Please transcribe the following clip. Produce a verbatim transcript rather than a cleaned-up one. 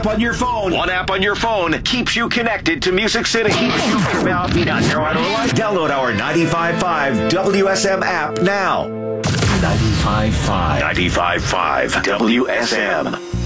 app on your phone. One app on your phone keeps you connected to Music City. Download our ninety-five point five W S M app now. ninety-five point five. ninety-five point five W S M.